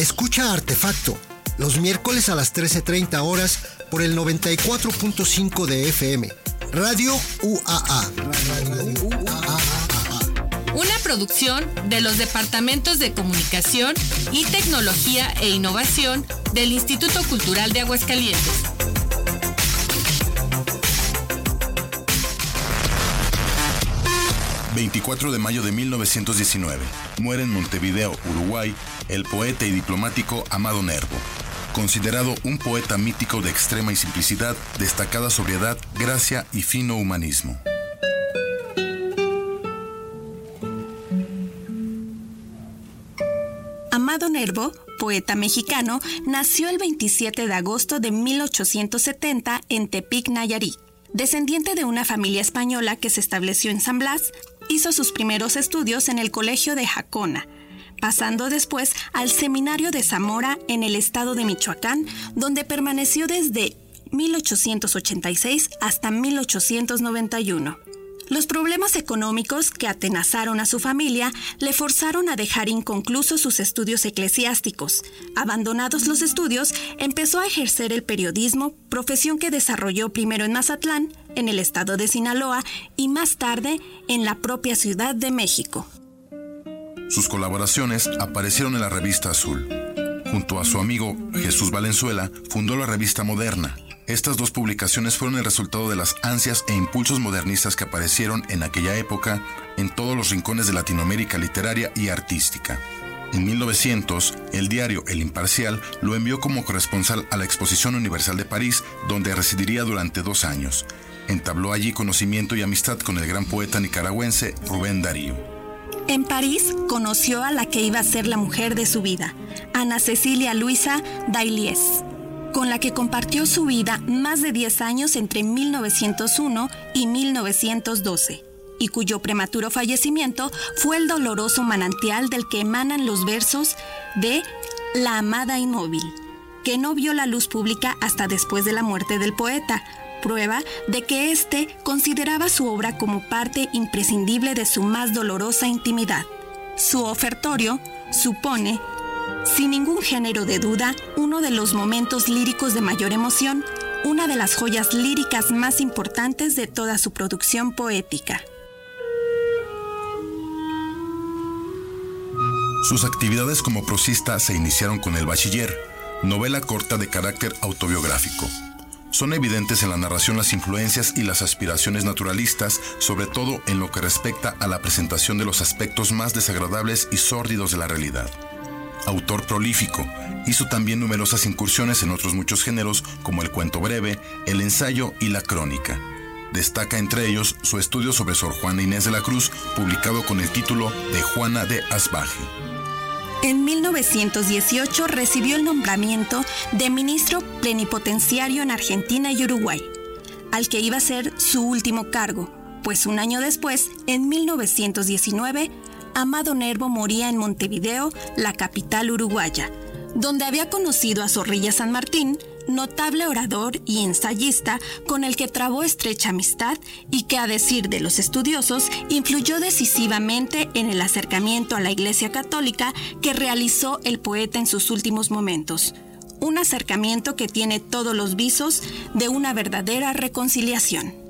Escucha Artefacto los miércoles a las 13:30 horas por el 94.5 de FM. Radio UAA. Una producción de los Departamentos de Comunicación y Tecnología e Innovación del Instituto Cultural de Aguascalientes. ...24 de mayo de 1919... muere en Montevideo, Uruguay... el poeta y diplomático Amado Nervo... considerado un poeta mítico de extrema y simplicidad... destacada sobriedad, gracia y fino humanismo. Amado Nervo, poeta mexicano, nació el 27 de agosto de 1870 en Tepic, Nayarit. Descendiente de una familia española que se estableció en San Blas, hizo sus primeros estudios en el Colegio de Jacona, pasando después al Seminario de Zamora en el estado de Michoacán, donde permaneció desde 1886 hasta 1891. Los problemas económicos que atenazaron a su familia le forzaron a dejar inconclusos sus estudios eclesiásticos. Abandonados los estudios, empezó a ejercer el periodismo, profesión que desarrolló primero en Mazatlán, en el estado de Sinaloa, y más tarde en la propia Ciudad de México. Sus colaboraciones aparecieron en la revista Azul. Junto a su amigo Jesús Valenzuela, fundó la revista Moderna. Estas dos publicaciones fueron el resultado de las ansias e impulsos modernistas que aparecieron en aquella época en todos los rincones de Latinoamérica literaria y artística. En 1900, el diario El Imparcial lo envió como corresponsal a la Exposición Universal de París, donde residiría durante 2 años. Entabló allí conocimiento y amistad con el gran poeta nicaragüense Rubén Darío. En París conoció a la que iba a ser la mujer de su vida, Ana Cecilia Luisa Dailies, con la que compartió su vida más de 10 años entre 1901 y 1912, y cuyo prematuro fallecimiento fue el doloroso manantial del que emanan los versos de La amada inmóvil, que no vio la luz pública hasta después de la muerte del poeta, prueba de que éste consideraba su obra como parte imprescindible de su más dolorosa intimidad. Su ofertorio supone, sin ningún género de duda, uno de los momentos líricos de mayor emoción, una de las joyas líricas más importantes de toda su producción poética. Sus actividades como prosista se iniciaron con El Bachiller, novela corta de carácter autobiográfico. Son evidentes en la narración las influencias y las aspiraciones naturalistas, sobre todo en lo que respecta a la presentación de los aspectos más desagradables y sórdidos de la realidad. Autor prolífico, hizo también numerosas incursiones en otros muchos géneros como el cuento breve, el ensayo y la crónica. Destaca entre ellos su estudio sobre Sor Juana Inés de la Cruz, publicado con el título de Juana de Asbaje. En 1918 recibió el nombramiento de ministro plenipotenciario en Argentina y Uruguay, al que iba a ser su último cargo, pues un año después, en 1919, Amado Nervo moría en Montevideo, la capital uruguaya, donde había conocido a Zorrilla San Martín, notable orador y ensayista con el que trabó estrecha amistad y que, a decir de los estudiosos, influyó decisivamente en el acercamiento a la Iglesia Católica que realizó el poeta en sus últimos momentos. Un acercamiento que tiene todos los visos de una verdadera reconciliación.